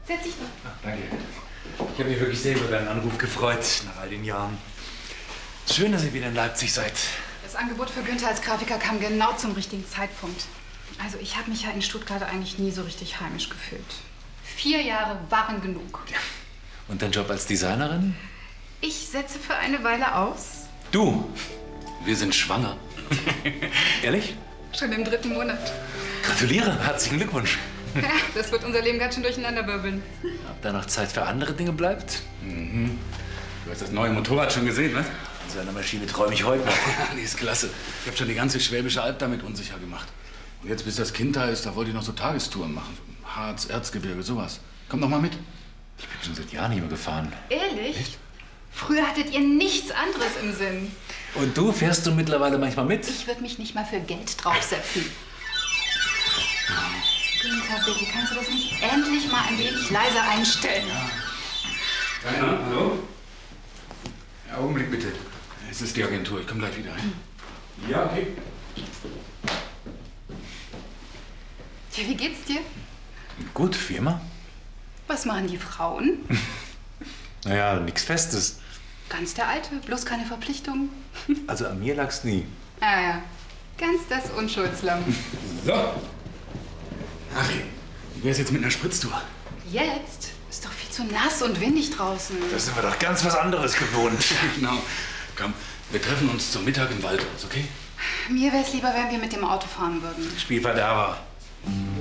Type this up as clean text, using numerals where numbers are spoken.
Setz dich doch. Ach, danke. Ich habe mich wirklich sehr über deinen Anruf gefreut, nach all den Jahren. Schön, dass ihr wieder in Leipzig seid. Das Angebot für Günther als Grafiker kam genau zum richtigen Zeitpunkt. Also ich habe mich ja in Stuttgart eigentlich nie so richtig heimisch gefühlt. 4 Jahre waren genug. Ja. Und dein Job als Designerin? Ich setze für eine Weile aus. Du, wir sind schwanger. Ehrlich? Schon im 3. Monat. Gratuliere, herzlichen Glückwunsch. Ja, das wird unser Leben ganz schön durcheinanderwirbeln. Ob da noch Zeit für andere Dinge bleibt? Mhm. Du hast das neue Motorrad schon gesehen, was? An so einer Maschine träume ich heute noch. Die ist klasse. Ich habe schon die ganze Schwäbische Alb damit unsicher gemacht. Und jetzt, bis das Kind da ist, da wollte ich noch so Tagestouren machen. Harz, Erzgebirge, sowas. Komm doch mal mit. Ich bin schon seit Jahren nicht mehr gefahren. Ehrlich? Echt? Früher hattet ihr nichts anderes im Sinn. Und du, fährst du mittlerweile manchmal mit? Ich würde mich nicht mal für Geld draufsetzen. Günther, bitte, kannst du das nicht endlich mal ein wenig leiser einstellen? Ja. Rainer, hallo? Ja, Augenblick bitte. Es ist die Agentur, ich komme gleich wieder rein. Ja, okay. Tja, wie geht's dir? Gut, Firma. Was machen die Frauen? Naja, nichts Festes. Ganz der Alte, bloß keine Verpflichtungen. Also an mir lag's nie. Ah ja, ganz das Unschuldslamm. So. Achim, wie wär's jetzt mit einer Spritztour? Jetzt? Ist doch viel zu nass und windig draußen. Da sind wir doch ganz was anderes gewohnt. Genau. Komm, wir treffen uns zum Mittag im Waldhaus, okay? Mir wär's lieber, wenn wir mit dem Auto fahren würden. Spielverderber.